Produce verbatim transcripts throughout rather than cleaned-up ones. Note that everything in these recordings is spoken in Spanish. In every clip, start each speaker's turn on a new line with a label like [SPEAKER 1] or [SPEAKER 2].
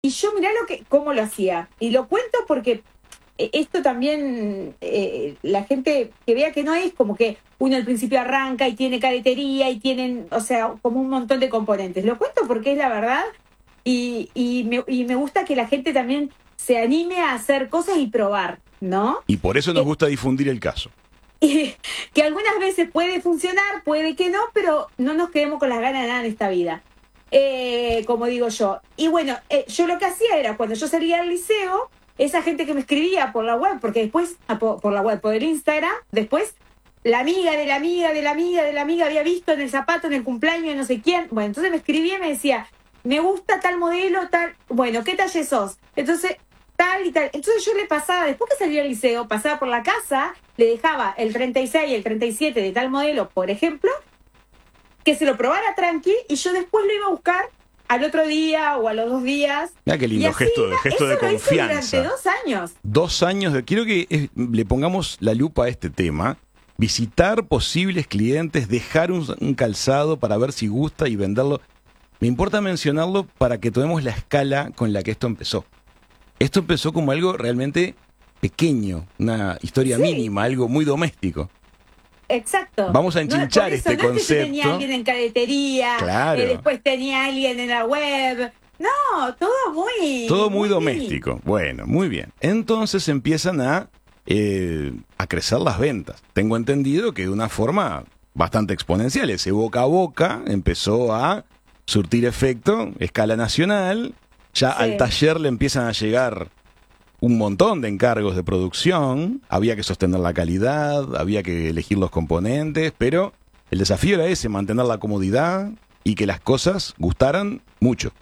[SPEAKER 1] Y yo mirá lo que, cómo lo hacía. Y lo cuento porque esto también, eh, la gente que vea que no es como que uno al principio arranca y tiene caretería y tienen, o sea, como un montón de componentes. Lo cuento porque es la verdad y, y, me, y me gusta que la gente también se anime a hacer cosas y probar, ¿no?
[SPEAKER 2] Y por eso nos
[SPEAKER 1] Eh,
[SPEAKER 2] gusta difundir el caso.
[SPEAKER 1] Y que algunas veces puede funcionar, puede que no, pero no nos quedemos con las ganas de nada en esta vida. Eh, como digo yo. Y bueno, eh, yo lo que hacía era, cuando yo salía del liceo, esa gente que me escribía por la web, porque después, ah, por, por la web, por el Instagram, después, la amiga de la amiga de la amiga de la amiga había visto en el zapato, en el cumpleaños de no sé quién. Bueno, entonces me escribía y me decía, me gusta tal modelo, tal, bueno, ¿qué talle sos? Entonces, tal y tal. Entonces yo le pasaba, después que salía del liceo, pasaba por la casa, le dejaba el treinta y seis y el treinta y siete de tal modelo, por ejemplo, que se lo probara tranqui y yo después lo iba a buscar al otro día o a los dos días.
[SPEAKER 2] Mira qué lindo
[SPEAKER 1] y así
[SPEAKER 2] gesto,
[SPEAKER 1] iba,
[SPEAKER 2] gesto de
[SPEAKER 1] eso lo hice
[SPEAKER 2] confianza.
[SPEAKER 1] durante dos años.
[SPEAKER 2] Dos años de... Quiero que eh, le pongamos la lupa a este tema. Visitar posibles clientes, dejar un, un calzado para ver si gusta y venderlo. Me importa mencionarlo para que tomemos la escala con la que esto empezó. Esto empezó como algo realmente pequeño, una historia
[SPEAKER 1] Sí.
[SPEAKER 2] mínima, algo muy doméstico.
[SPEAKER 1] Exacto.
[SPEAKER 2] Vamos a enchinchar
[SPEAKER 1] no, por eso,
[SPEAKER 2] este
[SPEAKER 1] no es que
[SPEAKER 2] concepto.
[SPEAKER 1] yo tenía alguien en caretería,
[SPEAKER 2] Claro.
[SPEAKER 1] eh, después tenía alguien en la web. No, todo muy...
[SPEAKER 2] Todo muy, muy doméstico. Bien. Bueno, muy bien. Entonces empiezan a, eh, a crecer las ventas. Tengo entendido que de una forma bastante exponencial. Ese boca a boca empezó a surtir efecto, escala nacional. Ya sí. Al taller le empiezan a llegar un montón de encargos de producción. Había que sostener la calidad, había que elegir los componentes, pero el desafío era ese, mantener la comodidad y que las cosas gustaran mucho.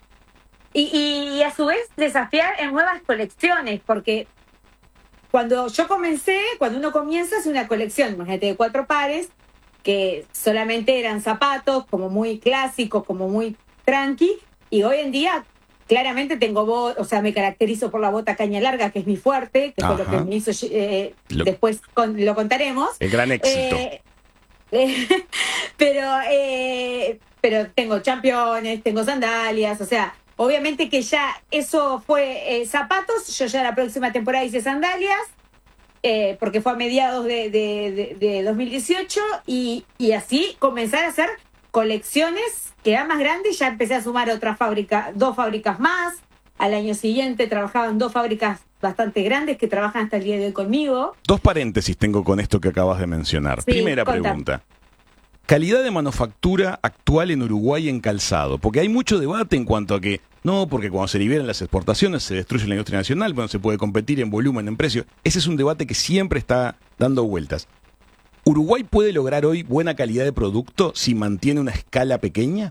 [SPEAKER 1] Y, y a su vez desafiar en nuevas colecciones, porque cuando yo comencé, cuando uno comienza es una colección, imagínate, de cuatro pares, que solamente eran zapatos, como muy clásicos, como muy tranqui, y hoy en día claramente tengo, bo- o sea, me caracterizo por la bota caña larga, que es mi fuerte, que fue lo que me hizo, eh,
[SPEAKER 2] lo,
[SPEAKER 1] después con, lo contaremos.
[SPEAKER 2] El gran éxito.
[SPEAKER 1] Eh, eh, pero, eh, pero tengo championes, tengo sandalias, o sea, obviamente que ya eso fue eh, zapatos, yo ya la próxima temporada hice sandalias, eh, porque fue a mediados de, de, de, de dos mil dieciocho, y, y así comenzar a hacer colecciones que eran más grandes. Ya empecé a sumar otras fábricas, dos fábricas más. Al año siguiente trabajaban dos fábricas bastante grandes que trabajan hasta el día de hoy conmigo.
[SPEAKER 2] Dos paréntesis tengo con esto que acabas de mencionar.
[SPEAKER 1] Sí,
[SPEAKER 2] Primera
[SPEAKER 1] contame.
[SPEAKER 2] pregunta. Calidad de manufactura actual en Uruguay en calzado, porque hay mucho debate en cuanto a que no, porque cuando se liberan las exportaciones se destruye la industria nacional, bueno, se puede competir en volumen, en precio. Ese es un debate que siempre está dando vueltas. ¿Uruguay puede lograr hoy buena calidad de producto si mantiene una escala pequeña?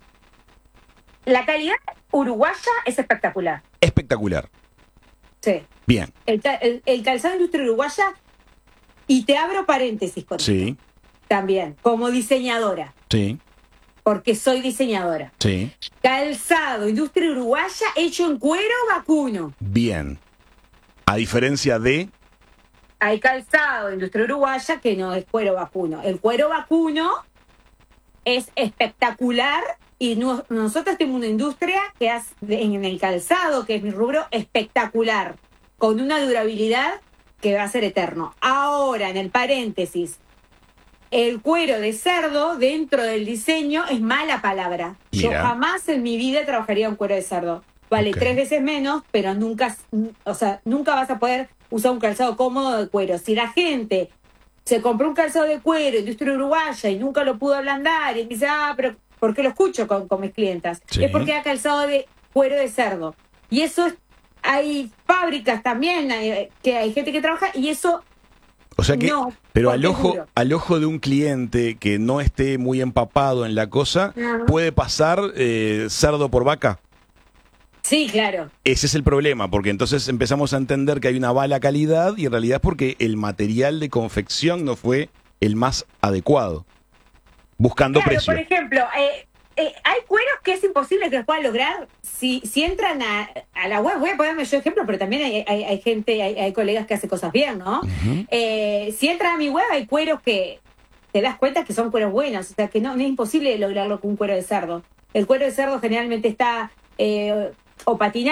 [SPEAKER 1] La calidad uruguaya es espectacular.
[SPEAKER 2] Espectacular.
[SPEAKER 1] Sí.
[SPEAKER 2] Bien.
[SPEAKER 1] El, el, el calzado industria uruguaya, y te abro paréntesis con
[SPEAKER 2] Sí.
[SPEAKER 1] esto. También, como diseñadora.
[SPEAKER 2] Sí.
[SPEAKER 1] Porque soy diseñadora.
[SPEAKER 2] Sí.
[SPEAKER 1] Calzado, industria uruguaya, hecho en cuero vacuno.
[SPEAKER 2] Bien. A diferencia de...
[SPEAKER 1] Hay calzado, industria uruguaya, que no es cuero vacuno. El cuero vacuno es espectacular y no, nosotros tenemos una industria que hace en el calzado, que es mi rubro, espectacular, con una durabilidad que va a ser eterno. Ahora, en el paréntesis, el cuero de cerdo dentro del diseño es mala palabra.
[SPEAKER 2] Mira.
[SPEAKER 1] Yo jamás en mi vida trabajaría un cuero de cerdo. Vale
[SPEAKER 2] Okay.
[SPEAKER 1] tres veces menos, pero nunca, o sea, nunca vas a poder usar un calzado cómodo de cuero. Si la gente se compró un calzado de cuero, industria uruguaya, y nunca lo pudo ablandar, y dice, ah, pero ¿por qué lo escucho con, con mis clientas?
[SPEAKER 2] Sí.
[SPEAKER 1] Es porque era calzado de cuero de cerdo. Y eso es, hay fábricas también, hay, que hay gente que trabaja, y eso...
[SPEAKER 2] O sea que,
[SPEAKER 1] no,
[SPEAKER 2] pero al ojo,
[SPEAKER 1] duro.
[SPEAKER 2] al ojo de un cliente que no esté muy empapado en la cosa,
[SPEAKER 1] Ajá.
[SPEAKER 2] puede pasar eh, cerdo por vaca.
[SPEAKER 1] Sí, claro.
[SPEAKER 2] Ese es el problema, porque entonces empezamos a entender que hay una mala calidad y en realidad es porque el material de confección no fue el más adecuado. Buscando
[SPEAKER 1] Claro,
[SPEAKER 2] precio.
[SPEAKER 1] por ejemplo, eh, eh, hay cueros que es imposible que los puedan lograr si, si entran a, a la web. Voy a ponerme yo ejemplo, pero también hay, hay, hay gente, hay, hay colegas que hacen cosas bien, ¿no?
[SPEAKER 2] Uh-huh.
[SPEAKER 1] Eh, si entran a mi web hay cueros que te das cuenta que son cueros buenos, o sea que no, no es imposible lograrlo con un cuero de cerdo. El cuero de cerdo generalmente está... Eh, o patinar.